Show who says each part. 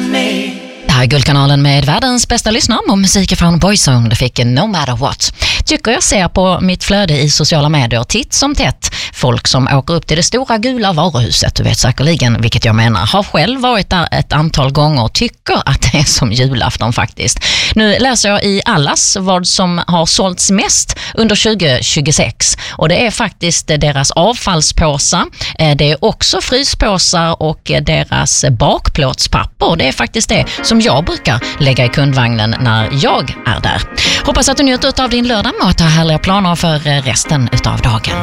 Speaker 1: me.
Speaker 2: Det här är Guldkanalen med världens bästa lyssnare och musik från Boyzone. Det fick No Matter What. Tycker jag ser på mitt flöde i sociala medier titt som tätt folk som åker upp till det stora gula varuhuset. Du vet säkerligen vilket jag menar. Har själv varit där ett antal gånger och tycker att det är som julafton faktiskt. Nu läser jag i Allas vad som har sålts mest under 2026. Och det är faktiskt deras avfallspåsar. Det är också fryspåsar och deras bakplåtspapper. Det är faktiskt det som jag brukar lägga i kundvagnen när jag är där. Hoppas att du njuter av din lördag med att ha härliga planer för resten utav dagen.